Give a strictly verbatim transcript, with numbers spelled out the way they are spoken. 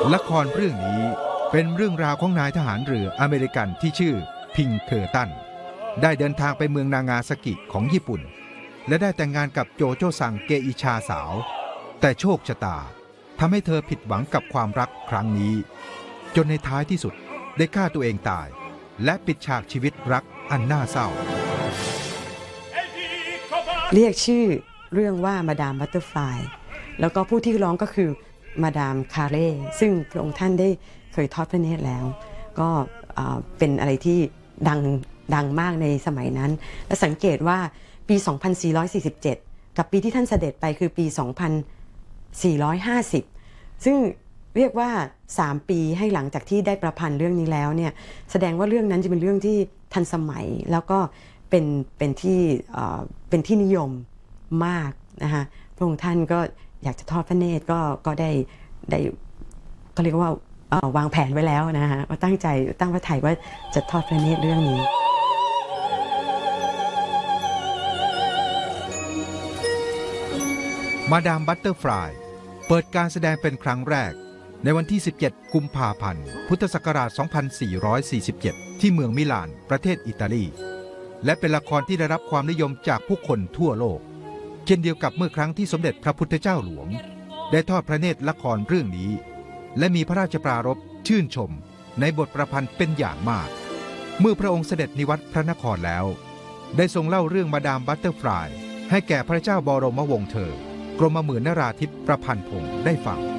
ละครเรื่องนี้เป็นเรื่องราวของนายทหารเรืออเมริกันที่ชื่อพิงเคอร์ตันได้เดินทางไปเมืองนางาซากิของญี่ปุ่นและได้แต่งงานกับโจโจซังเกอิชาสาวแต่โชคชะตาทำให้เธอผิดหวังกับความรักครั้งนี้จนในท้ายที่สุดได้ฆ่าตัวเองตายและปิดฉากชีวิตรักอันน่าเศร้าเรียกชื่อเรื่องว่ามาดามบัตเตอร์ฟลายแล้วก็ผู้ที่ร้องก็คือมาดามคาเร่ซึ่งพระองค์ท่านได้เคยทอดพระเนตรแล้วก็เป็นอะไรที่ดังดังมากในสมัยนั้นและสังเกตว่าปี สองพันสี่ร้อยสี่สิบเจ็ด กับปีที่ท่านเสด็จไปคือปี สองพันสี่ร้อยห้าสิบ ซึ่งเรียกว่าสามปีให้หลังจากที่ได้ประพันธ์เรื่องนี้แล้วเนี่ยแสดงว่าเรื่องนั้นจะเป็นเรื่องที่ทันสมัยแล้วก็เป็นเป็นที่เป็นที่นิยมมากนะคะพระองค์ท่านก็อยากจะทอดพระเนตรก็ก็ได้ได้ก็เรียกว่าวางแผนไว้แล้วนะฮะว่าตั้งใจตั้งพระทัยว่าจะทอดพระเนตรเรื่องนี้มาดามบัตเตอร์ฟลายเปิดการแสดงเป็นครั้งแรกในวันที่สิบเจ็ดกุมภาพันธ์พุทธศักราช สองพันสี่ร้อยสี่สิบเจ็ด ที่เมืองมิลานประเทศอิตาลีและเป็นละครที่ได้รับความนิยมจากผู้คนทั่วโลกเช่นเดียวกับเมื่อครั้งที่สมเด็จพระพุทธเจ้าหลวงได้ทอดพระเนตรละครเรื่องนี้และมีพระราชปรารภชื่นชมในบทประพันธ์เป็นอย่างมากเมื่อพระองค์เสด็จนิวัตรพระนครแล้วได้ทรงเล่าเรื่องมาดามบัตเตอร์ฟลายให้แก่พระเจ้าบรมวงศ์เธอกรมหมื่นนราธิปประพันธ์พงศ์ได้ฟัง